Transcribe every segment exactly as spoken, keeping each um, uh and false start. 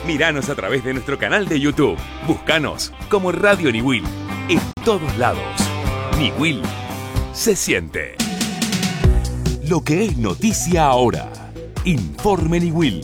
Míranos a través de nuestro canal de YouTube. Búscanos como Radio Niwil. En todos lados. Niwil se siente. Lo que es noticia ahora. Informe Niwil.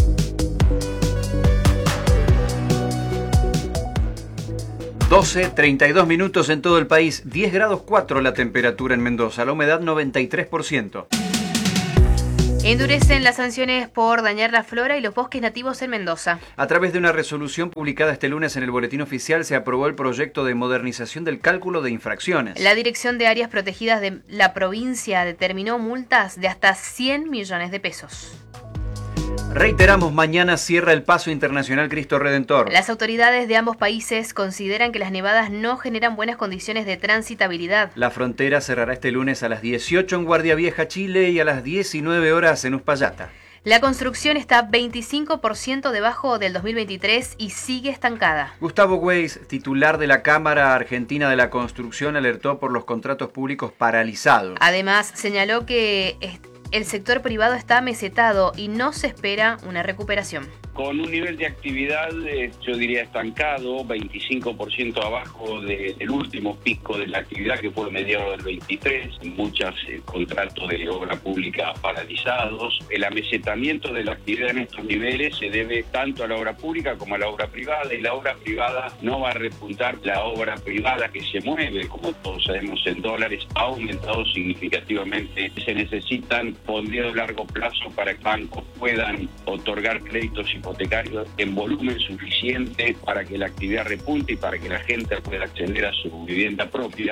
doce, treinta y dos minutos en todo el país, diez grados cuatro la temperatura en Mendoza, la humedad noventa y tres por ciento. Endurecen las sanciones por dañar la flora y los bosques nativos en Mendoza. A través de una resolución publicada este lunes en el Boletín Oficial se aprobó el proyecto de modernización del cálculo de infracciones. La Dirección de Áreas Protegidas de la provincia determinó multas de hasta cien millones de pesos. Reiteramos, mañana cierra el Paso Internacional Cristo Redentor. Las autoridades de ambos países consideran que las nevadas no generan buenas condiciones de transitabilidad. La frontera cerrará este lunes a las dieciocho en Guardia Vieja, Chile, y a las diecinueve horas en Uspallata. La construcción está veinticinco por ciento debajo del dos mil veintitrés y sigue estancada. Gustavo Weiss, titular de la Cámara Argentina de la Construcción, alertó por los contratos públicos paralizados. Además, señaló que el sector privado está mesetado y no se espera una recuperación. Con un nivel de actividad, eh, yo diría estancado, veinticinco por ciento abajo de, del último pico de la actividad que fue mediado del veintitrés, muchos eh, contratos de obra pública paralizados. El amesetamiento de la actividad en estos niveles se debe tanto a la obra pública como a la obra privada, y la obra privada no va a repuntar. La obra privada que se mueve, como todos sabemos, en dólares, ha aumentado significativamente. Se necesitan fondos a largo plazo para que bancos puedan otorgar créditos hipotecarios en volumen suficiente para que la actividad repunte y para que la gente pueda acceder a su vivienda propia.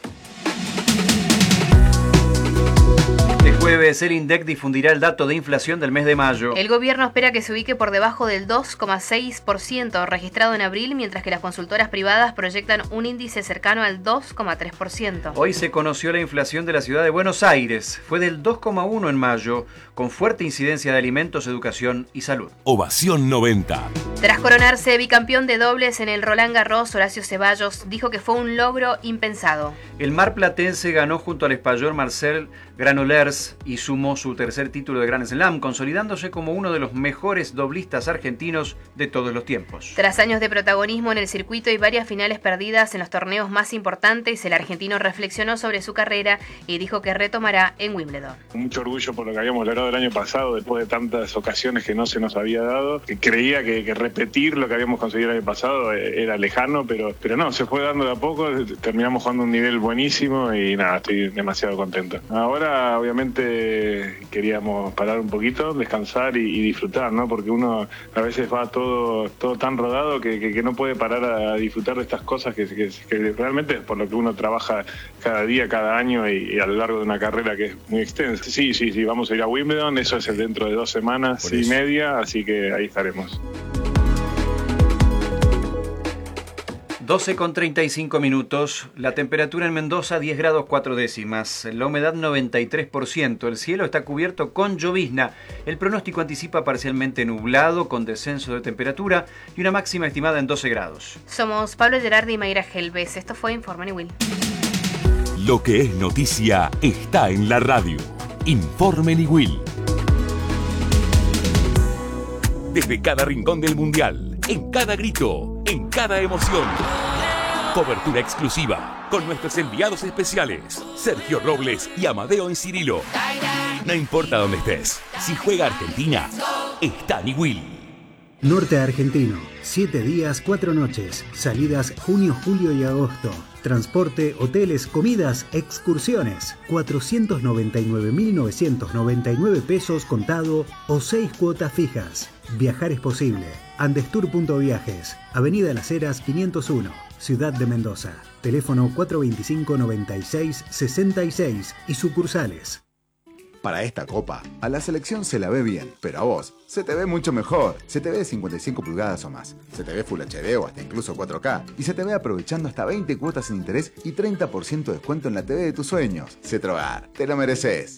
Este jueves el INDEC difundirá el dato de inflación del mes de mayo. El gobierno espera que se ubique por debajo del dos coma seis por ciento registrado en abril, mientras que las consultoras privadas proyectan un índice cercano al dos coma tres por ciento. Hoy se conoció la inflación de la ciudad de Buenos Aires. Fue del dos coma uno por ciento en mayo, con fuerte incidencia de alimentos, educación y salud. Ovación noventa. Tras coronarse bicampeón de dobles en el Roland Garros, Horacio Ceballos dijo que fue un logro impensado. El marplatense ganó junto al español Marcel Granollers y sumó su tercer título de Grand Slam, consolidándose como uno de los mejores doblistas argentinos de todos los tiempos. Tras años de protagonismo en el circuito y varias finales perdidas en los torneos más importantes, el argentino reflexionó sobre su carrera y dijo que retomará en Wimbledon. Mucho orgullo por lo que habíamos logrado el año pasado, después de tantas ocasiones que no se nos había dado, que creía que, que repetir lo que habíamos conseguido el año pasado era lejano, pero, pero no, se fue dando de a poco, terminamos jugando a un nivel buenísimo y nada, estoy demasiado contento. Ahora, obviamente, queríamos parar un poquito, descansar y, y disfrutar, ¿no? Porque uno a veces va todo, todo tan rodado que, que, que no puede parar a disfrutar de estas cosas que, que, que realmente es por lo que uno trabaja cada día, cada año y, y a lo largo de una carrera que es muy extensa. Sí, sí, sí, vamos a ir a Wimbledon, eso es dentro de dos semanas y media, así que ahí estaremos. doce con treinta y cinco minutos, la temperatura en Mendoza diez grados cuatro décimas, la humedad noventa y tres por ciento, el cielo está cubierto con llovizna, el pronóstico anticipa parcialmente nublado con descenso de temperatura y una máxima estimada en doce grados. Somos Pablo Gerardi y Mayra Helves, esto fue Informe Niwil. Lo que es noticia está en la radio. Informe Niwil. Desde cada rincón del mundial, en cada grito, en cada emoción. Cobertura exclusiva con nuestros enviados especiales, Sergio Robles y Amadeo Encirilo. No importa dónde estés, si juega Argentina, está Niwil. Norte Argentino, siete días, cuatro noches, salidas junio, julio y agosto. Transporte, hoteles, comidas, excursiones. cuatrocientos noventa y nueve mil novecientos noventa y nueve pesos contado o seis cuotas fijas. Viajar es posible. Andestur punto viajes, Avenida Las Heras quinientos uno, Ciudad de Mendoza. Teléfono cuatro veinticinco, noventa y seis, sesenta y seis y sucursales. Para esta copa, a la selección se la ve bien, pero a vos se te ve mucho mejor. Se te ve de cincuenta y cinco pulgadas o más, se te ve Full H D o hasta incluso cuatro K, y se te ve aprovechando hasta veinte cuotas sin interés y treinta por ciento de descuento en la T V de tus sueños. Cetrogar, te lo mereces.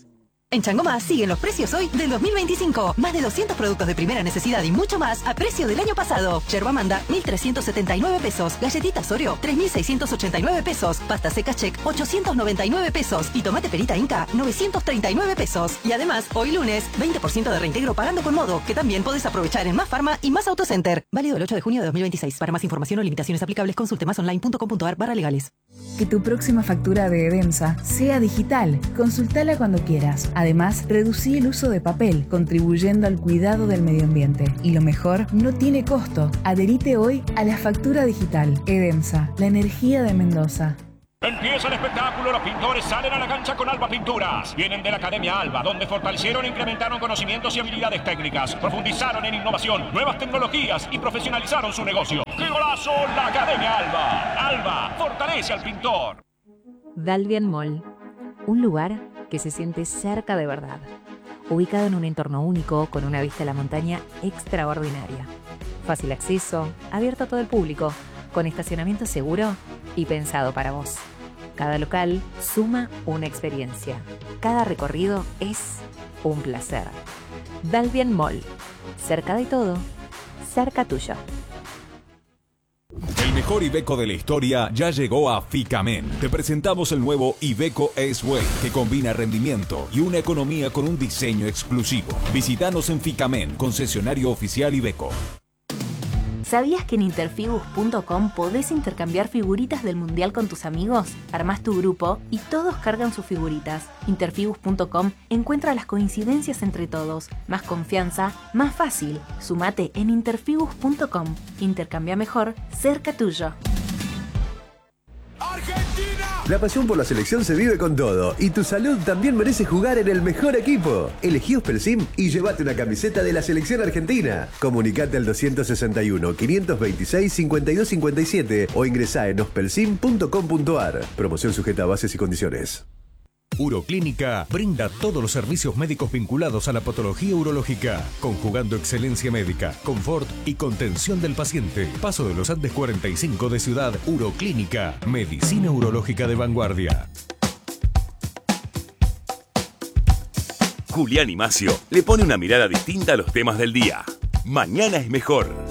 En Chango Más siguen los precios hoy del dos mil veinticinco. Más de doscientos productos de primera necesidad y mucho más a precio del año pasado. Yerba Manda, mil trescientos setenta y nueve pesos. Galletitas Oreo, tres mil seiscientos ochenta y nueve pesos. Pasta seca Check, ochocientos noventa y nueve pesos. Y tomate Perita Inca, novecientos treinta y nueve pesos. Y además, hoy lunes, veinte por ciento de reintegro pagando con Modo, que también podés aprovechar en Más Farma y Más Autocenter. Válido el ocho de junio de dos mil veintiséis. Para más información o limitaciones aplicables, consulte masonline punto com punto a r barra legales. Que tu próxima factura de Edemsa sea digital. Consultala cuando quieras. Además, reducí el uso de papel, contribuyendo al cuidado del medio ambiente. Y lo mejor, no tiene costo. Adherite hoy a la factura digital. Edemsa, la energía de Mendoza. Empieza el espectáculo, los pintores salen a la cancha con Alba Pinturas. Vienen de la Academia Alba, donde fortalecieron e incrementaron conocimientos y habilidades técnicas, profundizaron en innovación, nuevas tecnologías y profesionalizaron su negocio. ¡Qué golazo! La Academia Alba. Alba, fortalece al pintor. Dalvian Mall, un lugar que se siente cerca de verdad, ubicado en un entorno único con una vista a la montaña extraordinaria. Fácil acceso, abierto a todo el público, con estacionamiento seguro y pensado para vos. Cada local suma una experiencia. Cada recorrido es un placer. Dalvian Mall. Cerca de todo, cerca tuyo. El mejor Iveco de la historia ya llegó a Ficamen. Te presentamos el nuevo Iveco S-Way, que combina rendimiento y una economía con un diseño exclusivo. Visítanos en Ficamen, concesionario oficial Iveco. ¿Sabías que en interfibus punto com podés intercambiar figuritas del Mundial con tus amigos? Armás tu grupo y todos cargan sus figuritas. interfibus punto com encuentra las coincidencias entre todos. Más confianza, más fácil. Sumate en interfibus punto com. Intercambia mejor, cerca tuyo. La pasión por la selección se vive con todo y tu salud también merece jugar en el mejor equipo. Elegí Ospelsim y llévate una camiseta de la selección argentina. Comunicate al dos sesenta y uno, quinientos veintiséis, cincuenta y dos cincuenta y siete o ingresá en ospelsim punto com punto a r. Promoción sujeta a bases y condiciones. Uroclínica brinda todos los servicios médicos vinculados a la patología urológica, conjugando excelencia médica, confort y contención del paciente. Paso de los Andes cuarenta y cinco de Ciudad. Uroclínica, medicina urológica de vanguardia. Julián y Macio le pone una mirada distinta a los temas del día. Mañana es mejor.